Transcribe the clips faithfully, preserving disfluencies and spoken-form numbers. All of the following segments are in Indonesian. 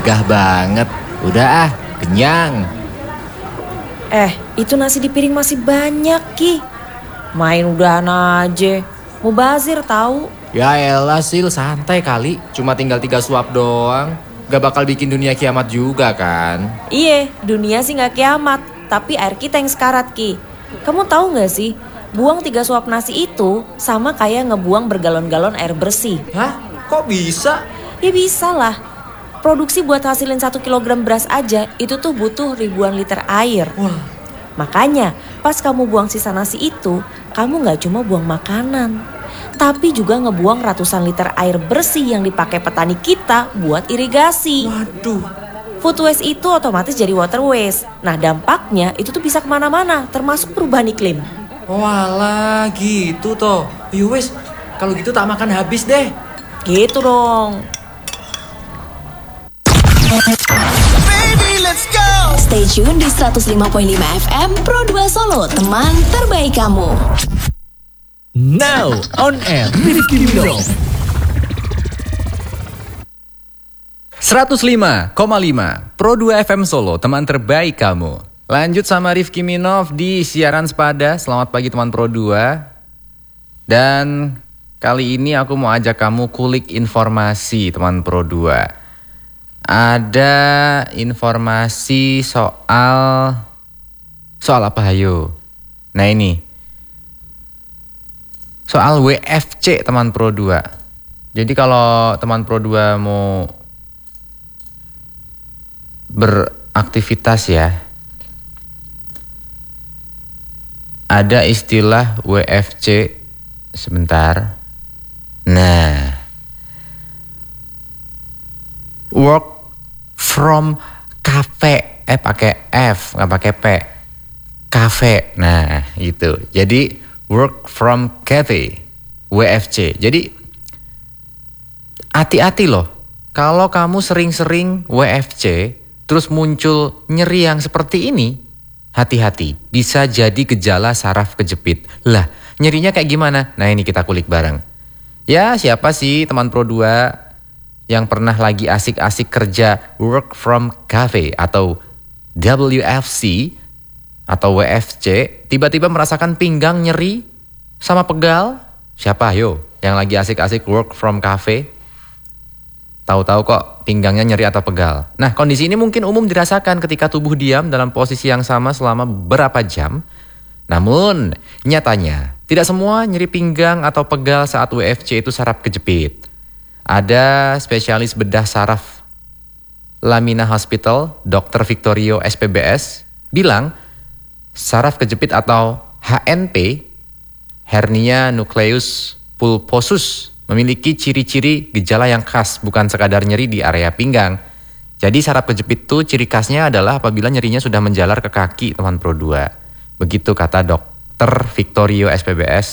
Megah banget. Udah ah, kenyang. Eh, itu nasi di piring masih banyak, Ki. Main udahan aja. Mubazir tahu. Ya elah Sil, santai kali. Cuma tinggal tiga suap doang. Gak bakal bikin dunia kiamat juga kan? Iya, dunia sih gak kiamat. Tapi air kita yang sekarat, Ki. Kamu tahu gak sih, buang tiga suap nasi itu sama kayak ngebuang bergalon-galon air bersih. Hah? Kok bisa? Ya bisa lah. Produksi buat hasilin satu kilogram beras aja itu tuh butuh ribuan liter air. Wah. Makanya pas kamu buang sisa nasi itu, kamu gak cuma buang makanan, tapi juga ngebuang ratusan liter air bersih yang dipakai petani kita buat irigasi. Waduh. Food waste itu otomatis jadi water waste. Nah dampaknya itu tuh bisa kemana-mana, termasuk perubahan iklim. Walah gitu toh. Yowes, kalau gitu tak makan habis deh. Gitu dong. Baby, let's go. Stay tune di seratus lima koma lima F M Pro dua Solo, teman terbaik kamu. Now on air Rifki Minov seratus lima koma lima Pro dua F M Solo, teman terbaik kamu. Lanjut sama Rifki Minov di siaran sepada. Selamat pagi teman Pro dua. Dan kali ini aku mau ajak kamu kulik informasi teman Pro dua. Ada informasi soal soal apa ayo? Nah ini soal W F C teman Pro dua. Jadi kalau teman Pro dua mau beraktivitas ya, ada istilah W F C sebentar. Nah, work from cafe, eh pakai F nggak pakai P, cafe. Nah itu. Jadi work from cafe, W F C. Jadi hati-hati loh, kalau kamu sering-sering W F C terus muncul nyeri yang seperti ini, hati-hati, bisa jadi gejala saraf kejepit. Lah, nyerinya kayak gimana? Nah ini kita kulik bareng. Ya siapa sih teman Pro dua yang pernah lagi asik-asik kerja work from cafe atau W F C atau W F C, tiba-tiba merasakan pinggang nyeri sama pegal? Siapa yo yang lagi asik-asik work from cafe? Tahu-tahu kok pinggangnya nyeri atau pegal. Nah kondisi ini mungkin umum dirasakan ketika tubuh diam dalam posisi yang sama selama beberapa jam. Namun nyatanya tidak semua nyeri pinggang atau pegal saat W F C itu saraf kejepit. Ada spesialis bedah saraf Lamina Hospital, dokter Victorio S P B S, bilang saraf kejepit atau H N P, hernia nucleus pulposus, memiliki ciri-ciri gejala yang khas, bukan sekadar nyeri di area pinggang. Jadi saraf kejepit itu ciri khasnya adalah apabila nyerinya sudah menjalar ke kaki teman Pro dua. Begitu kata dokter Victorio S P B S,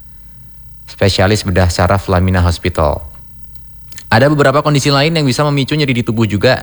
spesialis bedah saraf Lamina Hospital. Ada beberapa kondisi lain yang bisa memicu nyeri di tubuh juga.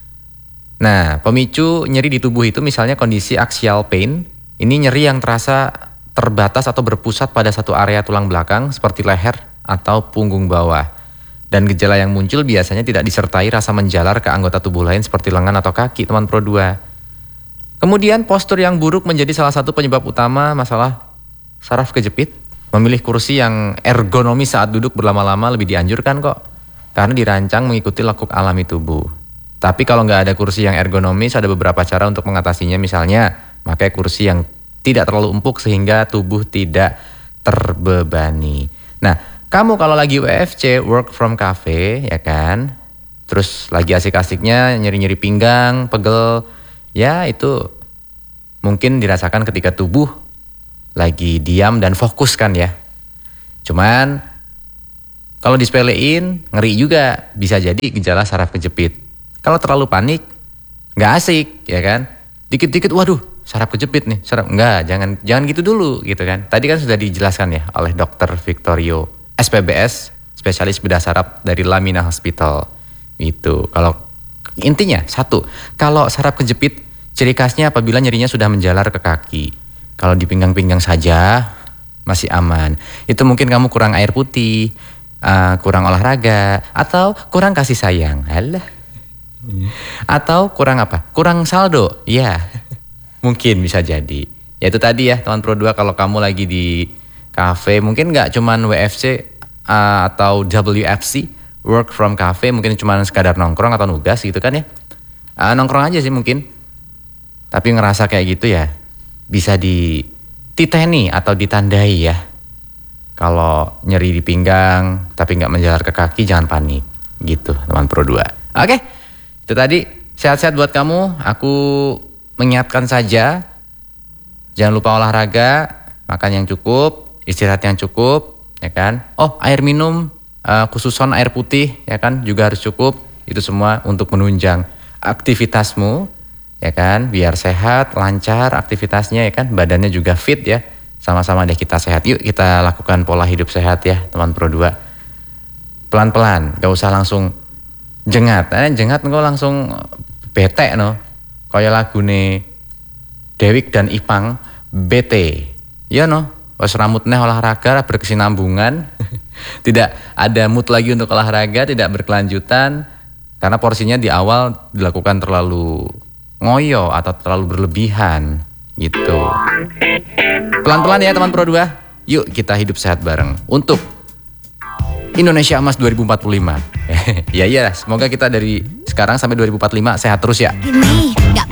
Nah, pemicu nyeri di tubuh itu misalnya kondisi axial pain. Ini nyeri yang terasa terbatas atau berpusat pada satu area tulang belakang seperti leher atau punggung bawah. Dan gejala yang muncul biasanya tidak disertai rasa menjalar ke anggota tubuh lain seperti lengan atau kaki teman Pro dua. Kemudian postur yang buruk menjadi salah satu penyebab utama masalah saraf kejepit. Memilih kursi yang ergonomis saat duduk berlama-lama lebih dianjurkan kok, karena dirancang mengikuti lekuk alami tubuh. Tapi kalau nggak ada kursi yang ergonomis, ada beberapa cara untuk mengatasinya. Misalnya, pakai kursi yang tidak terlalu empuk sehingga tubuh tidak terbebani. Nah, kamu kalau lagi W F C, work from cafe, ya kan? Terus lagi asik-asiknya nyeri-nyeri pinggang, pegel, ya itu mungkin dirasakan ketika tubuh lagi diam dan fokus kan ya. Cuman kalau disepelein, ngeri juga, bisa jadi gejala saraf kejepit. Kalau terlalu panik, nggak asik, ya kan? Dikit-dikit, waduh, saraf kejepit nih, saraf enggak, jangan jangan gitu dulu, gitu kan? Tadi kan sudah dijelaskan ya oleh dokter Victorio S P B S, spesialis bedah saraf dari Lamina Hospital. Itu. Kalau intinya satu, kalau saraf kejepit, ciri khasnya apabila nyerinya sudah menjalar ke kaki. Kalau di pinggang-pinggang saja masih aman. Itu mungkin kamu kurang air putih, Uh, kurang olahraga, atau kurang kasih sayang. Alah, Atau kurang apa? Kurang saldo? Ya, mungkin bisa jadi. Ya itu tadi ya teman Pro dua, kalau kamu lagi di cafe, mungkin nggak cuman W F C uh, atau W F C, work from cafe, mungkin cuma sekadar nongkrong atau nugas gitu kan ya. Uh, nongkrong aja sih mungkin. Tapi ngerasa kayak gitu ya, bisa dititeni atau ditandai ya. Kalau nyeri di pinggang tapi nggak menjalar ke kaki, jangan panik gitu teman Pro dua. Oke, itu tadi sehat-sehat buat kamu. Aku mengingatkan saja, jangan lupa olahraga, makan yang cukup, istirahat yang cukup, ya kan. Oh, air minum uh, khususon air putih ya kan juga harus cukup. Itu semua untuk menunjang aktivitasmu ya kan, biar sehat, lancar aktivitasnya ya kan, badannya juga fit ya. Sama-sama deh kita sehat. Yuk kita lakukan pola hidup sehat ya teman Pro dua. Pelan-pelan, gak usah langsung jengat. Eh, jengat engko langsung bete no. Kayak lagu nih Dewik dan Ipang, B T. Ya no, wes rambutnya olahraga berkesinambungan. Tidak ada mood lagi untuk olahraga, tidak berkelanjutan. Karena porsinya di awal dilakukan terlalu ngoyo atau terlalu berlebihan gitu. Pelan-pelan ya teman Pro dua. Yuk kita hidup sehat bareng untuk Indonesia Emas dua ribu empat puluh lima. Ya ya, semoga kita dari sekarang sampai dua ribu empat puluh lima sehat terus ya. Ini